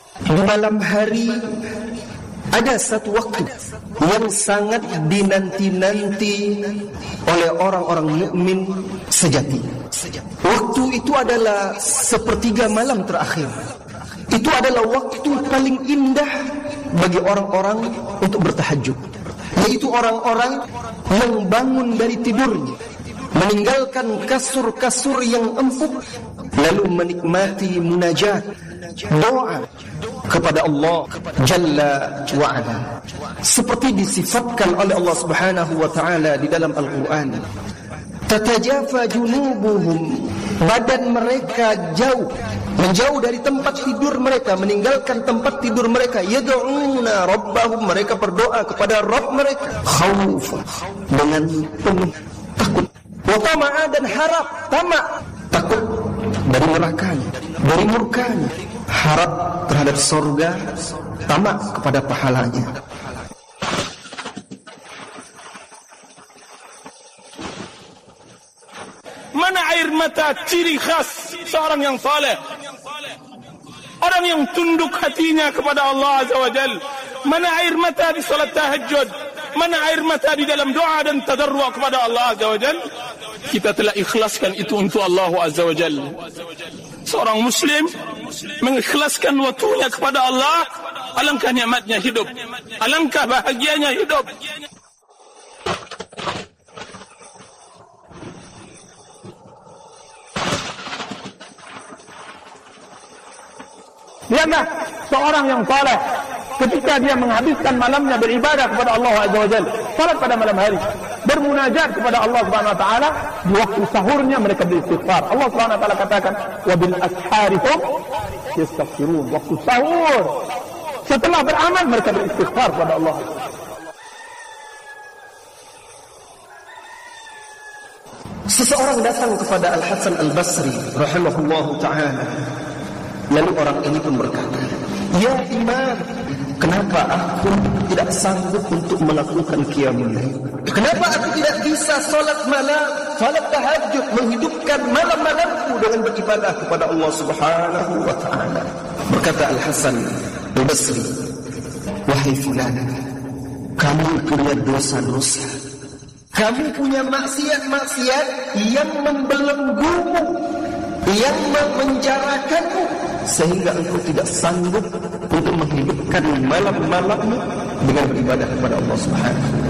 Di malam hari ada satu waktu yang sangat dinanti-nanti oleh orang-orang mukmin sejati. Waktu itu adalah sepertiga malam terakhir. Itu adalah waktu paling indah bagi orang-orang untuk bertahajud, yaitu orang-orang yang bangun dari tidurnya, meninggalkan kasur-kasur yang empuk, lalu menikmati munajat, doa kepada Allah Jalla wa'ala, seperti disifatkan oleh Allah Subhanahu wa ta'ala di dalam Al-Quran. Tatajafa junubuhum, badan mereka menjauh dari tempat tidur mereka, meninggalkan tempat tidur mereka. Yad'una rabbahum, mereka berdoa kepada Rabb mereka, khaufa, dengan penuh takut, wa tama'a, dan harap, tamak, takut dari nerakanya, dari murkanya, harap terhadap surga, tamak kepada pahalanya. Mana air mata ciri khas seorang yang saleh, orang yang tunduk hatinya kepada Allah Azza wa Jal. Mana air mata di salat tahajud, mana air mata di dalam doa dan tadarru' kepada Allah Azza wa Jal. Kita telah ikhlaskan itu untuk Allah Azza wa Jal. Seorang muslim mengikhlaskan waktunya kepada Allah, alangkah nikmatnya hidup, alangkah bahagianya hidup. Lihatlah seorang yang saleh ketika dia menghabiskan malamnya beribadah kepada Allah Azza wa Jalla, salat pada malam hari, bermunajat kepada Allah Subhanahu wa taala, di waktu sahurnya mereka beristighfar. Allah Subhanahu wa taala katakan, wa bil asharihum yastaghfirun. Waktu sahur, setelah beramal mereka beristighfar kepada Allah. Seseorang datang kepada Al-Hasan Al-Basri rahimahullahu ta'ala. Lalu orang ini pun berkata, "Ya Imam, kenapa aku tidak sanggup untuk melakukan qiyamul lail? Kenapa aku tidak bisa salat malam, salat tahajud, menghidupkan malam-malamku dengan beribadah kepada Allah Subhanahu wa ta'ala?" Berkata Al-Hasan Al-Basri, "Wahai fulan, kamu punya dosa-dosa, kamu punya maksiat-maksiat yang membelenggumu, yang memenjarakanmu, sehingga engkau tidak sanggup untuk menghidupkan malam-malammu dengan beribadah kepada Allah Subhanahu wa ta'ala.